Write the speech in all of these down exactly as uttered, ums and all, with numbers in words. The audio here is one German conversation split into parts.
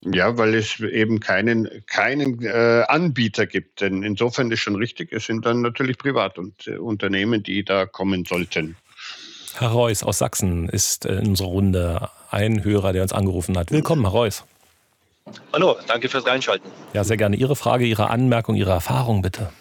Ja, weil es eben keinen keinen, äh, Anbieter gibt. Denn insofern ist schon richtig, es sind dann natürlich Privat und äh, Unternehmen, die da kommen sollten. Herr Reuß aus Sachsen ist in unserer Runde ein Hörer, der uns angerufen hat. Willkommen, Herr Reuß. Hallo, danke fürs Reinschalten. Ja, sehr gerne. Ihre Frage, Ihre Anmerkung, Ihre Erfahrung bitte.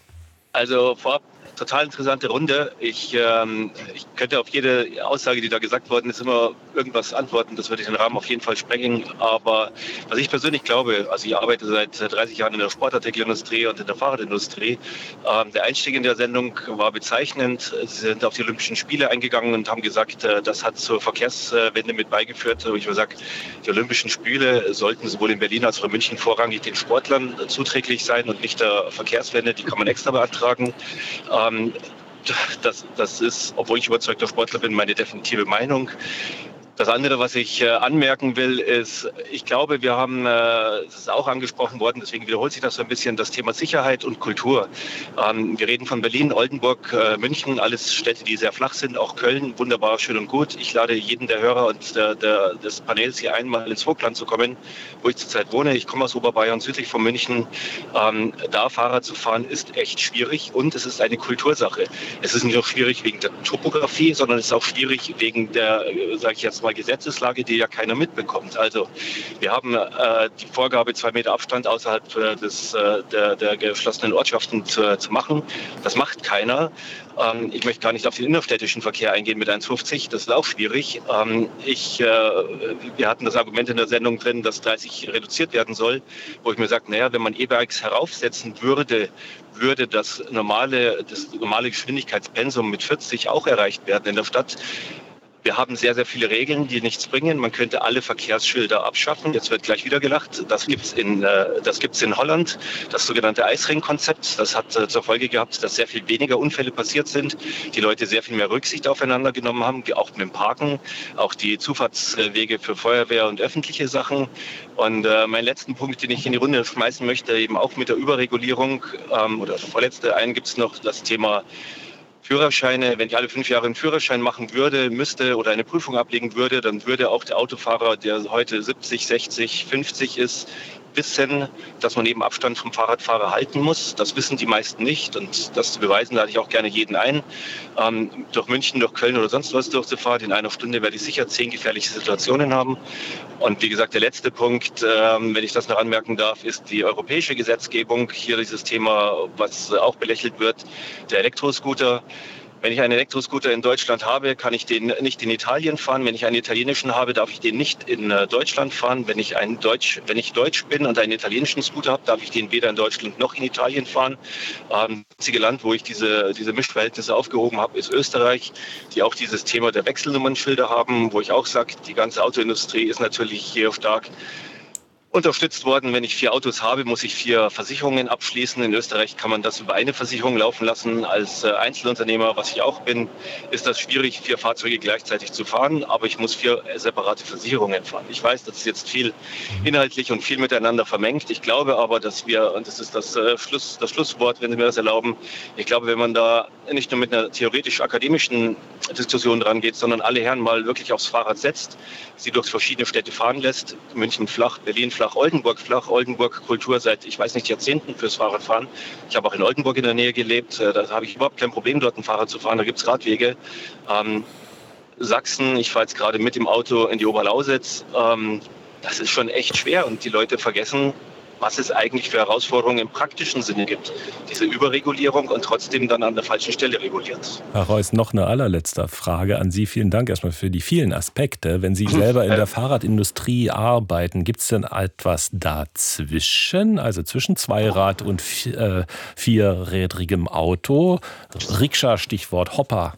Also vorab, total interessante Runde. Ich, ähm, ich könnte auf jede Aussage, die da gesagt worden ist, immer irgendwas antworten. Das würde den Rahmen auf jeden Fall sprengen. Aber was ich persönlich glaube, also ich arbeite seit dreißig Jahren in der Sportartikelindustrie und in der Fahrradindustrie. Ähm, der Einstieg in der Sendung war bezeichnend. Sie sind auf die Olympischen Spiele eingegangen und haben gesagt, äh, das hat zur Verkehrswende mit beigeführt. Ich würde sagen, die Olympischen Spiele sollten sowohl in Berlin als auch in München vorrangig den Sportlern zuträglich sein und nicht der Verkehrswende. Die kann man extra beantragen. Ähm, das, das ist, obwohl ich überzeugter Sportler bin, meine definitive Meinung. Das andere, was ich äh, anmerken will, ist, ich glaube, wir haben, äh, das ist auch angesprochen worden, deswegen wiederholt sich das so ein bisschen, das Thema Sicherheit und Kultur. Ähm, wir reden von Berlin, Oldenburg, äh, München, alles Städte, die sehr flach sind, auch Köln, wunderbar, schön und gut. Ich lade jeden der Hörer und der, der, des Panels hier ein, mal ins Vogtland zu kommen, wo ich zurzeit wohne. Ich komme aus Oberbayern, südlich von München. Ähm, da Fahrrad zu fahren ist echt schwierig und es ist eine Kultursache. Es ist nicht nur schwierig wegen der Topografie, sondern es ist auch schwierig wegen der, äh, sage ich jetzt mal, Gesetzeslage, die ja keiner mitbekommt. Also wir haben äh, die Vorgabe, zwei Meter Abstand außerhalb äh, des, äh, der, der geschlossenen Ortschaften zu, zu machen. Das macht keiner. Ähm, ich möchte gar nicht auf den innerstädtischen Verkehr eingehen mit eins fünfzig, das ist auch schwierig. Ähm, ich, äh, wir hatten das Argument in der Sendung drin, dass dreißig reduziert werden soll, wo ich mir sage, naja, wenn man E-Bikes heraufsetzen würde, würde das normale, das normale Geschwindigkeitspensum mit vierzig auch erreicht werden in der Stadt. Wir haben sehr, sehr viele Regeln, die nichts bringen. Man könnte alle Verkehrsschilder abschaffen. Jetzt wird gleich wieder gelacht. Das gibt's in, äh, das gibt's in Holland, das sogenannte Eisring-Konzept. Das hat äh, zur Folge gehabt, dass sehr viel weniger Unfälle passiert sind. Die Leute sehr viel mehr Rücksicht aufeinander genommen haben, auch mit dem Parken, auch die Zufahrtswege für Feuerwehr und öffentliche Sachen. Und äh, meinen letzten Punkt, den ich in die Runde schmeißen möchte, eben auch mit der Überregulierung, ähm, oder vorletzte einen gibt's noch das Thema Führerscheine. Wenn ich alle fünf Jahre einen Führerschein machen würde, müsste oder eine Prüfung ablegen würde, dann würde auch der Autofahrer, der heute siebzig, sechzig, fünfzig ist, wissen, dass man eben Abstand vom Fahrradfahrer halten muss. Das wissen die meisten nicht und das zu beweisen, lade ich auch gerne jeden ein. Ähm, durch München, durch Köln oder sonst was durchzufahren. In einer Stunde werde ich sicher zehn gefährliche Situationen haben. Und wie gesagt, der letzte Punkt, ähm, wenn ich das noch anmerken darf, ist die europäische Gesetzgebung. Hier dieses Thema, was auch belächelt wird, der Elektroscooter. Wenn ich einen Elektroscooter in Deutschland habe, kann ich den nicht in Italien fahren. Wenn ich einen italienischen habe, darf ich den nicht in Deutschland fahren. Wenn ich, einen Deutsch, wenn ich Deutsch bin und einen italienischen Scooter habe, darf ich den weder in Deutschland noch in Italien fahren. Ähm, das einzige Land, wo ich diese, diese Mischverhältnisse aufgehoben habe, ist Österreich, die auch dieses Thema der Wechselnummernschilder haben, wo ich auch sage, die ganze Autoindustrie ist natürlich hier stark unterstützt worden. Wenn ich vier Autos habe, muss ich vier Versicherungen abschließen. In Österreich kann man das über eine Versicherung laufen lassen. Als Einzelunternehmer, was ich auch bin, ist das schwierig, vier Fahrzeuge gleichzeitig zu fahren, aber ich muss vier separate Versicherungen fahren. Ich weiß, das ist jetzt viel inhaltlich und viel miteinander vermengt. Ich glaube aber, dass wir, und das ist das, äh, Schluss, das Schlusswort, wenn Sie mir das erlauben, ich glaube, wenn man da nicht nur mit einer theoretisch-akademischen Diskussion dran geht, sondern alle Herren mal wirklich aufs Fahrrad setzt, sie durch verschiedene Städte fahren lässt, München flach, Berlin flach, Flach, Oldenburg flach. Oldenburg Kultur seit, ich weiß nicht, Jahrzehnten fürs Fahrradfahren. Ich habe auch in Oldenburg in der Nähe gelebt. Da habe ich überhaupt kein Problem, dort ein Fahrrad zu fahren. Da gibt es Radwege. Ähm, Sachsen, ich fahre jetzt gerade mit dem Auto in die Oberlausitz. Ähm, das ist schon echt schwer und die Leute vergessen, was es eigentlich für Herausforderungen im praktischen Sinne gibt. Diese Überregulierung und trotzdem dann an der falschen Stelle reguliert. Herr Reuß, noch eine allerletzte Frage an Sie. Vielen Dank erstmal für die vielen Aspekte. Wenn Sie selber in der Fahrradindustrie arbeiten, gibt es denn etwas dazwischen, also zwischen Zweirad und vier, äh, vierrädrigem Auto? Rikscha, Stichwort Hopper.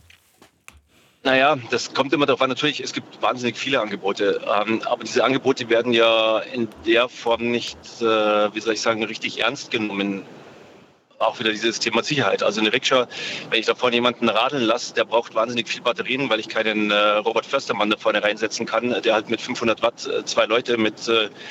Naja, das kommt immer darauf an. Natürlich, es gibt wahnsinnig viele Angebote, ähm, aber diese Angebote werden ja in der Form nicht, äh, wie soll ich sagen, richtig ernst genommen. Auch wieder dieses Thema Sicherheit. Also eine Rikscha, wenn ich da vorne jemanden radeln lasse, der braucht wahnsinnig viel Batterien, weil ich keinen äh, Robert Förstermann da vorne reinsetzen kann, der halt mit fünfhundert Watt äh, zwei Leute mit äh,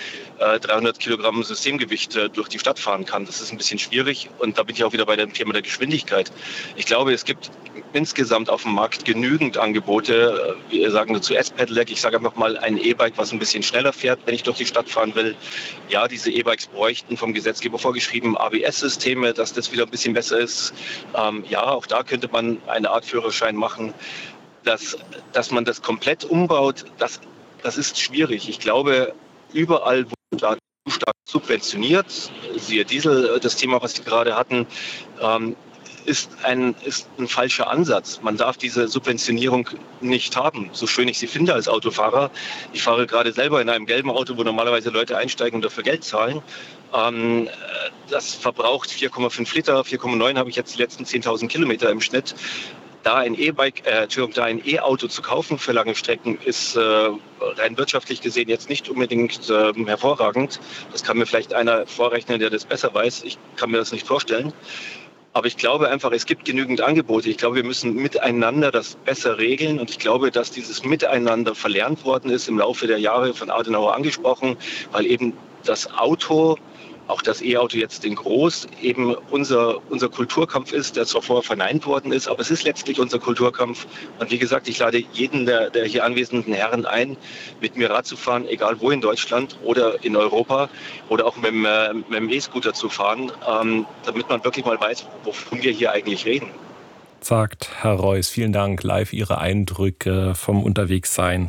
äh, dreihundert Kilogramm Systemgewicht äh, durch die Stadt fahren kann. Das ist ein bisschen schwierig und da bin ich auch wieder bei dem Thema der Geschwindigkeit. Ich glaube, es gibt insgesamt auf dem Markt genügend Angebote. äh, Wir sagen dazu S-Pedelec. Ich sage einfach mal ein E-Bike, was ein bisschen schneller fährt, wenn ich durch die Stadt fahren will. Ja, diese E-Bikes bräuchten vom Gesetzgeber vorgeschrieben A B S-Systeme, dass das wieder ein bisschen besser ist. Ähm, ja, auch da könnte man eine Art Führerschein machen. Dass, dass man das komplett umbaut, das, das ist schwierig. Ich glaube, überall, wo der Staat zu stark subventioniert, siehe Diesel, das Thema, was Sie gerade hatten, ähm, ist ein, ist ein falscher Ansatz. Man darf diese Subventionierung nicht haben, so schön ich sie finde als Autofahrer. Ich fahre gerade selber in einem gelben Auto, wo normalerweise Leute einsteigen und dafür Geld zahlen. Ähm, das verbraucht vier Komma fünf Liter, vier Komma neun habe ich jetzt die letzten zehntausend Kilometer im Schnitt. Da ein E-Bike, äh, Entschuldigung, da ein E-Auto zu kaufen für lange Strecken ist äh, rein wirtschaftlich gesehen jetzt nicht unbedingt äh, hervorragend. Das kann mir vielleicht einer vorrechnen, der das besser weiß. Ich kann mir das nicht vorstellen. Aber ich glaube einfach, es gibt genügend Angebote. Ich glaube, wir müssen miteinander das besser regeln. Und ich glaube, dass dieses Miteinander verlernt worden ist im Laufe der Jahre, von Adenauer angesprochen, weil eben das Auto, auch das E-Auto jetzt in groß, eben unser, unser Kulturkampf ist, der zwar vorher verneint worden ist, aber es ist letztlich unser Kulturkampf. Und wie gesagt, ich lade jeden der, der hier anwesenden Herren ein, mit mir Rad zu fahren, egal wo in Deutschland oder in Europa oder auch mit dem, äh, mit dem E-Scooter zu fahren, ähm, damit man wirklich mal weiß, wovon wir hier eigentlich reden. Sagt Herr Reuss, vielen Dank. Live Ihre Eindrücke vom Unterwegssein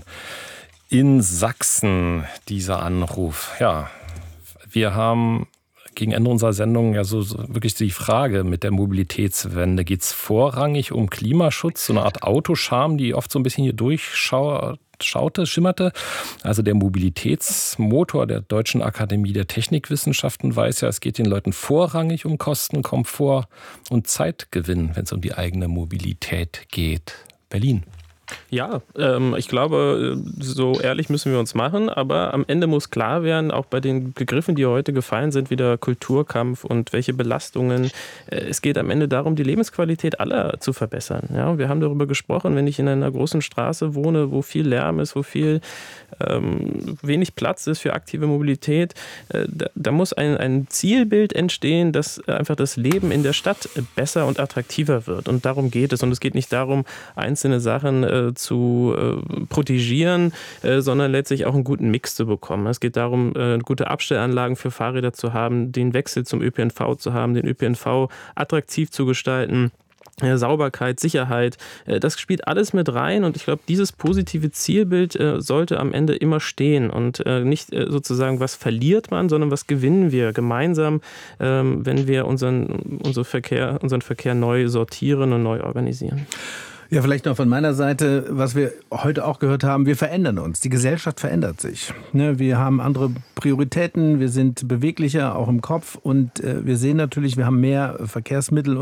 in Sachsen, dieser Anruf. Ja, wir haben gegen Ende unserer Sendung ja so, so wirklich die Frage mit der Mobilitätswende. Geht es vorrangig um Klimaschutz, so eine Art Autoscham, die oft so ein bisschen hier durchschaute, schimmerte? Also der Mobilitätsmotor der Deutschen Akademie der Technikwissenschaften weiß ja, es geht den Leuten vorrangig um Kosten, Komfort und Zeitgewinn, wenn es um die eigene Mobilität geht. Berlin. Ja, ähm, ich glaube, so ehrlich müssen wir uns machen, aber am Ende muss klar werden, auch bei den Begriffen, die heute gefallen sind, wie der Kulturkampf und welche Belastungen, äh, es geht am Ende darum, die Lebensqualität aller zu verbessern. Ja, wir haben darüber gesprochen, wenn ich in einer großen Straße wohne, wo viel Lärm ist, wo viel ähm, wenig Platz ist für aktive Mobilität, äh, da, da muss ein, ein Zielbild entstehen, dass einfach das Leben in der Stadt besser und attraktiver wird. Und darum geht es. Und es geht nicht darum, einzelne Sachen äh, zu äh, protegieren, äh, sondern letztlich auch einen guten Mix zu bekommen. Es geht darum, äh, gute Abstellanlagen für Fahrräder zu haben, den Wechsel zum Ö P N V zu haben, den Ö P N V attraktiv zu gestalten. Äh, Sauberkeit, Sicherheit, äh, das spielt alles mit rein und ich glaube, dieses positive Zielbild äh, sollte am Ende immer stehen und äh, nicht äh, sozusagen, was verliert man, sondern was gewinnen wir gemeinsam, ähm, wenn wir unseren, unseren Verkehr, unseren Verkehr neu sortieren und neu organisieren. Ja, vielleicht noch von meiner Seite, was wir heute auch gehört haben, wir verändern uns. Die Gesellschaft verändert sich. Ne, wir haben andere Prioritäten, wir sind beweglicher, auch im Kopf und äh, wir sehen natürlich, wir haben mehr Verkehrsmittel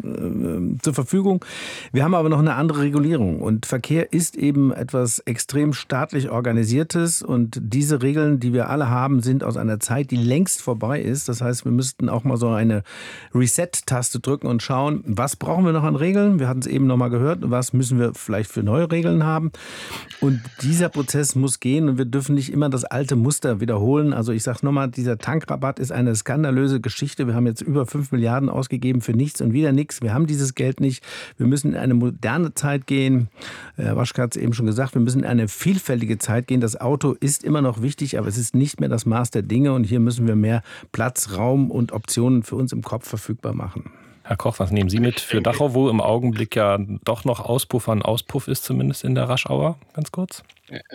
und, äh, zur Verfügung. Wir haben aber noch eine andere Regulierung und Verkehr ist eben etwas extrem staatlich Organisiertes und diese Regeln, die wir alle haben, sind aus einer Zeit, die längst vorbei ist. Das heißt, wir müssten auch mal so eine Reset-Taste drücken und schauen, was brauchen wir noch an Regeln? Wir hatten es eben noch mal gehört, was müssen wir vielleicht für neue Regeln haben. Und dieser Prozess muss gehen und wir dürfen nicht immer das alte Muster wiederholen. Also ich sage es nochmal, dieser Tankrabatt ist eine skandalöse Geschichte. Wir haben jetzt über fünf Milliarden ausgegeben für nichts und wieder nichts. Wir haben dieses Geld nicht. Wir müssen in eine moderne Zeit gehen. Herr Waschke hat es eben schon gesagt, wir müssen in eine vielfältige Zeit gehen. Das Auto ist immer noch wichtig, aber es ist nicht mehr das Maß der Dinge. Und hier müssen wir mehr Platz, Raum und Optionen für uns im Kopf verfügbar machen. Herr Koch, was nehmen Sie mit für Dachau, wo im Augenblick ja doch noch Auspuff an Auspuff ist, zumindest in der Raschauer? Ganz kurz.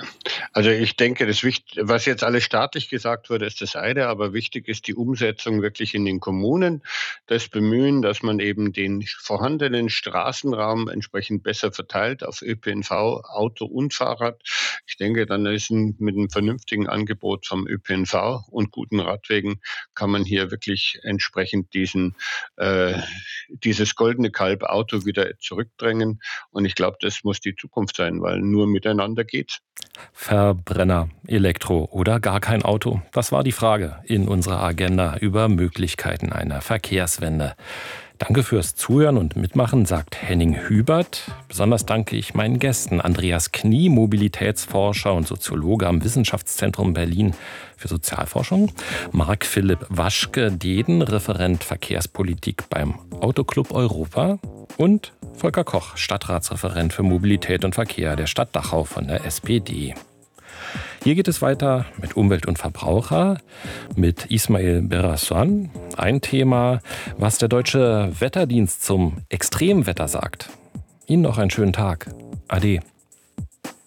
Also ich denke, das Wicht- was jetzt alles staatlich gesagt wurde, ist das eine, aber wichtig ist die Umsetzung wirklich in den Kommunen, das Bemühen, dass man eben den vorhandenen Straßenraum entsprechend besser verteilt auf Ö P N V, Auto und Fahrrad. Ich denke, dann ist ein, mit einem vernünftigen Angebot vom Ö P N V und guten Radwegen kann man hier wirklich entsprechend diesen äh, dieses goldene Kalb Auto wieder zurückdrängen. Und ich glaube, das muss die Zukunft sein, weil nur miteinander geht's. Verbrenner, Elektro oder gar kein Auto? Das war die Frage in unserer Agenda über Möglichkeiten einer Verkehrswende. Danke fürs Zuhören und Mitmachen, sagt Henning Hübert. Besonders danke ich meinen Gästen Andreas Knie, Mobilitätsforscher und Soziologe am Wissenschaftszentrum Berlin für Sozialforschung, Marc Philipp Waschke-Deden, Referent Verkehrspolitik beim Autoclub Europa und Volker Koch, Stadtratsreferent für Mobilität und Verkehr der Stadt Dachau von der S P D. Hier geht es weiter mit Umwelt und Verbraucher, mit Ismail Beraswan. Ein Thema, was der Deutsche Wetterdienst zum Extremwetter sagt. Ihnen noch einen schönen Tag. Ade.